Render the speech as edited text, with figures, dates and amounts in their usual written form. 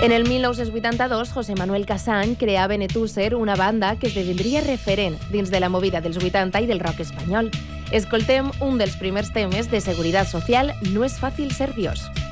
En el 1982, José Manuel Casany crea Benetússer, una banda que esdevindria referent dins de la movida dels 80 i del rock espanyol. Escoltem un dels primers temes de Seguridad Social, No és fàcil ser Dios.